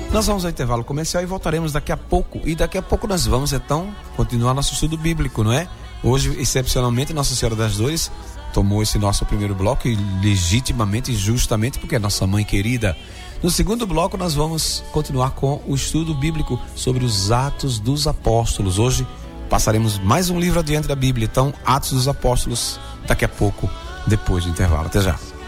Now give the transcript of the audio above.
Nós vamos ao intervalo comercial e voltaremos daqui a pouco. E daqui a pouco nós vamos, então, continuar nosso estudo bíblico, não é? Hoje, excepcionalmente, Nossa Senhora das Dores tomou esse nosso primeiro bloco e legitimamente e justamente porque é nossa mãe querida. No segundo bloco nós vamos continuar com o estudo bíblico sobre os Atos dos Apóstolos. Hoje passaremos mais um livro adiante da Bíblia, então Atos dos Apóstolos, daqui a pouco, depois do intervalo. Até já.